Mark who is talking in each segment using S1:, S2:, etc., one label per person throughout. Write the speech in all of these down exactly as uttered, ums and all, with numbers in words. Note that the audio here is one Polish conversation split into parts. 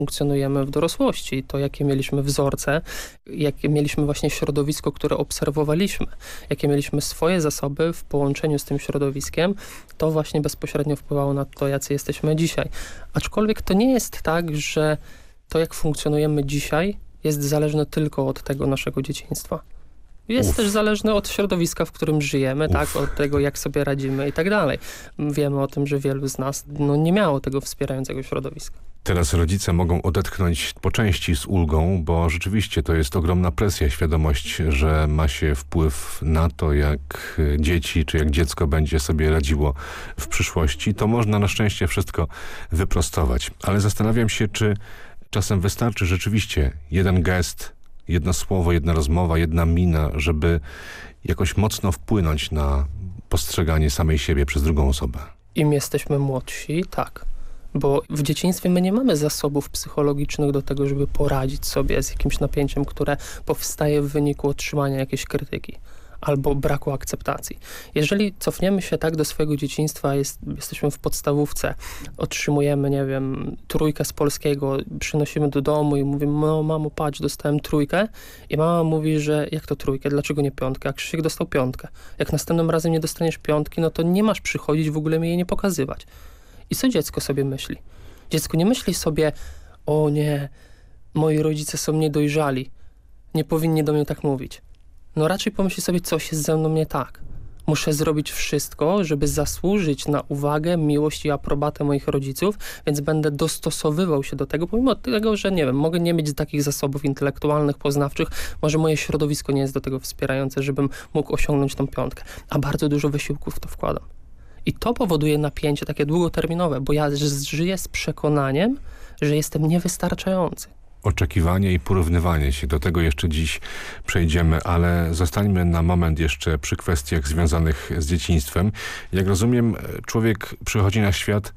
S1: funkcjonujemy w dorosłości. To, jakie mieliśmy wzorce, jakie mieliśmy właśnie środowisko, które obserwowaliśmy, jakie mieliśmy swoje zasoby w połączeniu z tym środowiskiem, to właśnie bezpośrednio wpływało na to, jacy jesteśmy dzisiaj. Aczkolwiek to nie jest tak, że to, jak funkcjonujemy dzisiaj, jest zależne tylko od tego naszego dzieciństwa. Jest Uf. też zależne od środowiska, w którym żyjemy, Uf. tak, od tego, jak sobie radzimy i tak dalej. Wiemy o tym, że wielu z nas no, nie miało tego wspierającego środowiska.
S2: Teraz rodzice mogą odetchnąć po części z ulgą, bo rzeczywiście to jest ogromna presja, świadomość, że ma się wpływ na to, jak dzieci, czy jak dziecko będzie sobie radziło w przyszłości. To można na szczęście wszystko wyprostować. Ale zastanawiam się, czy czasem wystarczy rzeczywiście jeden gest, jedno słowo, jedna rozmowa, jedna mina, żeby jakoś mocno wpłynąć na postrzeganie samej siebie przez drugą osobę.
S1: Im jesteśmy młodsi, tak. Bo w dzieciństwie my nie mamy zasobów psychologicznych do tego, żeby poradzić sobie z jakimś napięciem, które powstaje w wyniku otrzymania jakiejś krytyki albo braku akceptacji. Jeżeli cofniemy się tak do swojego dzieciństwa, jest, jesteśmy w podstawówce, otrzymujemy, nie wiem, trójkę z polskiego, przynosimy do domu i mówimy, no mamo, patrz, dostałem trójkę i mama mówi, że jak to trójkę, dlaczego nie piątkę? A Krzysiek dostał piątkę. Jak następnym razem nie dostaniesz piątki, no to nie masz przychodzić, w ogóle mi jej nie pokazywać. I co dziecko sobie myśli? Dziecko nie myśli sobie, o nie, moi rodzice są niedojrzali, nie powinni do mnie tak mówić. No raczej pomyśli sobie, coś jest ze mną nie tak. Muszę zrobić wszystko, żeby zasłużyć na uwagę, miłość i aprobatę moich rodziców, więc będę dostosowywał się do tego, pomimo tego, że nie wiem, mogę nie mieć takich zasobów intelektualnych, poznawczych, może moje środowisko nie jest do tego wspierające, żebym mógł osiągnąć tą piątkę, a bardzo dużo wysiłków w to wkładam. I to powoduje napięcie takie długoterminowe, bo ja żyję z przekonaniem, że jestem niewystarczający.
S2: Oczekiwanie i porównywanie się. Do tego jeszcze dziś przejdziemy, ale zostańmy na moment jeszcze przy kwestiach związanych z dzieciństwem. Jak rozumiem, człowiek przychodzi na świat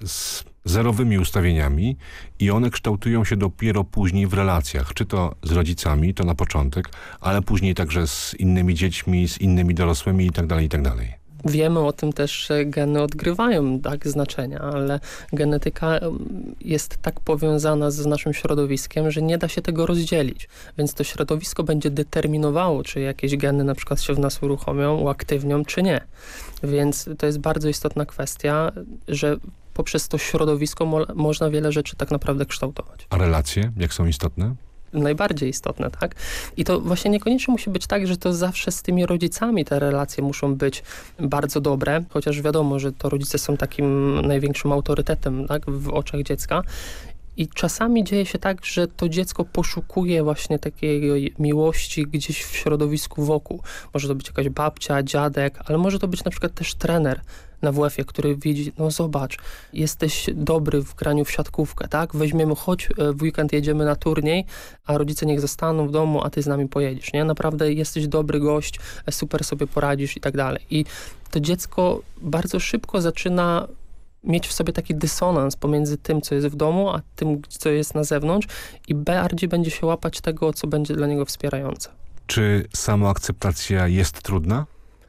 S2: z zerowymi ustawieniami i one kształtują się dopiero później w relacjach. Czy to z rodzicami, to na początek, ale później także z innymi dziećmi, z innymi dorosłymi i tak dalej, i tak dalej.
S1: Wiemy o tym też, że geny odgrywają tak znaczenia, ale genetyka jest tak powiązana z naszym środowiskiem, że nie da się tego rozdzielić. Więc to środowisko będzie determinowało, czy jakieś geny na przykład się w nas uruchomią, uaktywnią, czy nie. Więc to jest bardzo istotna kwestia, że poprzez to środowisko mo- można wiele rzeczy tak naprawdę kształtować.
S2: A relacje, jak są istotne?
S1: Najbardziej istotne, tak? I to właśnie niekoniecznie musi być tak, że to zawsze z tymi rodzicami te relacje muszą być bardzo dobre, chociaż wiadomo, że to rodzice są takim największym autorytetem, tak, w oczach dziecka. I czasami dzieje się tak, że to dziecko poszukuje właśnie takiej miłości gdzieś w środowisku wokół. Może to być jakaś babcia, dziadek, ale może to być na przykład też trener na W F-ie, który widzi, no zobacz, jesteś dobry w graniu w siatkówkę, tak? Weźmiemy, chodź, w weekend jedziemy na turniej, a rodzice niech zostaną w domu, a ty z nami pojedziesz, nie? Naprawdę jesteś dobry gość, super sobie poradzisz i tak dalej. I to dziecko bardzo szybko zaczyna mieć w sobie taki dysonans pomiędzy tym, co jest w domu, a tym, co jest na zewnątrz i bardziej będzie się łapać tego, co będzie dla niego wspierające.
S2: Czy samoakceptacja jest trudna?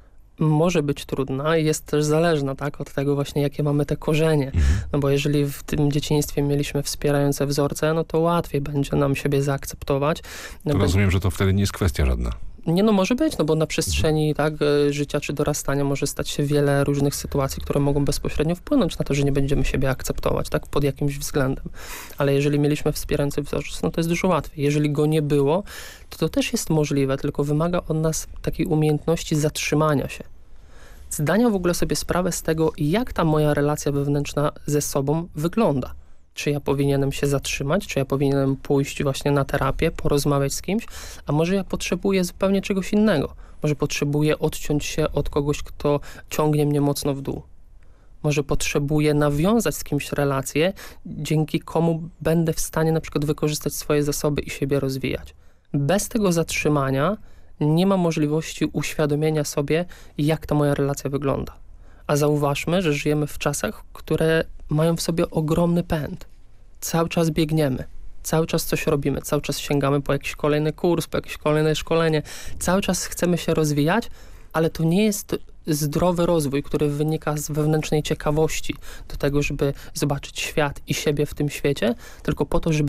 S1: Może być trudna i jest też zależna, tak, od tego właśnie, jakie mamy te korzenie. Mhm. No bo jeżeli w tym dzieciństwie mieliśmy wspierające wzorce, no to łatwiej będzie nam siebie zaakceptować.
S2: To
S1: Be-
S2: rozumiem, że to wtedy nie jest kwestia żadna.
S1: Nie, no może być, no bo na przestrzeni tak, życia czy dorastania może stać się wiele różnych sytuacji, które mogą bezpośrednio wpłynąć na to, że nie będziemy siebie akceptować, tak, pod jakimś względem. Ale jeżeli mieliśmy wspierający wzorzec, no to jest dużo łatwiej. Jeżeli go nie było, to to też jest możliwe, tylko wymaga od nas takiej umiejętności zatrzymania się. Zdania w ogóle sobie sprawę z tego, jak ta moja relacja wewnętrzna ze sobą wygląda. Czy ja powinienem się zatrzymać, czy ja powinienem pójść właśnie na terapię, porozmawiać z kimś, a może ja potrzebuję zupełnie czegoś innego. Może potrzebuję odciąć się od kogoś, kto ciągnie mnie mocno w dół. Może potrzebuję nawiązać z kimś relację, dzięki komu będę w stanie na przykład wykorzystać swoje zasoby i siebie rozwijać. Bez tego zatrzymania nie ma możliwości uświadomienia sobie, jak ta moja relacja wygląda. A zauważmy, że żyjemy w czasach, które mają w sobie ogromny pęd. Cały czas biegniemy, cały czas coś robimy, cały czas sięgamy po jakiś kolejny kurs, po jakieś kolejne szkolenie, cały czas chcemy się rozwijać, ale to nie jest zdrowy rozwój, który wynika z wewnętrznej ciekawości do tego, żeby zobaczyć świat i siebie w tym świecie, tylko po to, żeby